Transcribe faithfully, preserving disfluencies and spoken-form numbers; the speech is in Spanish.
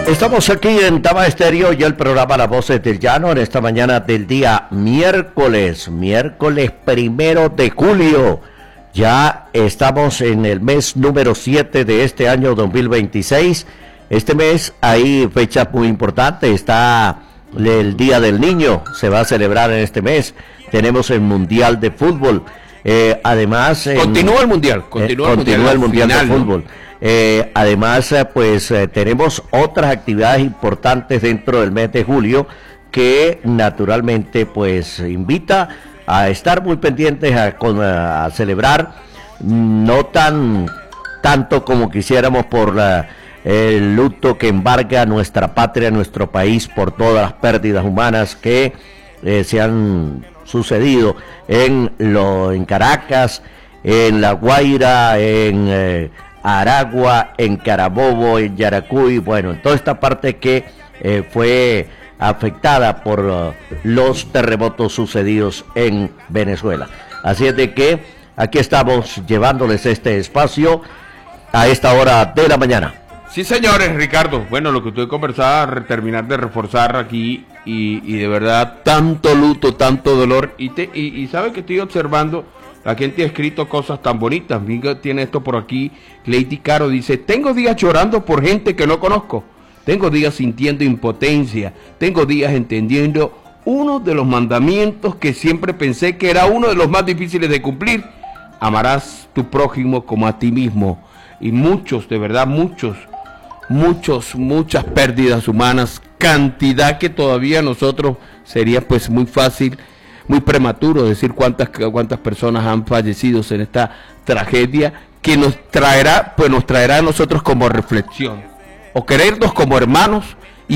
Estamos aquí en Tama Estéreo y el programa Las Voces del Llano en esta mañana del día miércoles, miércoles primero de julio. Ya estamos en el mes número siete de este año dos mil veintiséis. Este mes hay fechas muy importantes, está el Día del Niño, se va a celebrar en este mes. Tenemos el Mundial de Fútbol. Eh, además... Continúa en, el Mundial, continúa, eh, el, continúa mundial, el Mundial final, de Fútbol. ¿No? Eh, además, eh, pues eh, tenemos otras actividades importantes dentro del mes de julio que naturalmente pues invita a estar muy pendientes a, a, a celebrar, no tan tanto como quisiéramos por la, el luto que embarga nuestra patria, nuestro país, por todas las pérdidas humanas que eh, se han sucedido en, lo, en Caracas, en La Guaira, en... Eh, Aragua, en Carabobo, en Yaracuy, bueno, en toda esta parte que eh, fue afectada por uh, los terremotos sucedidos en Venezuela. Así es de que aquí estamos llevándoles este espacio a esta hora de la mañana. Sí, señores, Ricardo, bueno, lo que usted conversaba, terminar de reforzar aquí y, y de verdad, tanto luto, tanto dolor, y, te, y, y sabe que estoy observando. La gente ha escrito cosas tan bonitas. Mira, tiene esto por aquí. Lady Caro dice: tengo días llorando por gente que no conozco. Tengo días sintiendo impotencia. Tengo días entendiendo uno de los mandamientos que siempre pensé que era uno de los más difíciles de cumplir. Amarás tu prójimo como a ti mismo. Y muchos, de verdad, muchos, muchos, muchas pérdidas humanas. Cantidad que todavía nosotros sería pues muy fácil, muy prematuro decir cuántas cuántas personas han fallecido en esta tragedia que nos traerá, pues nos traerá a nosotros como reflexión, o querernos como hermanos,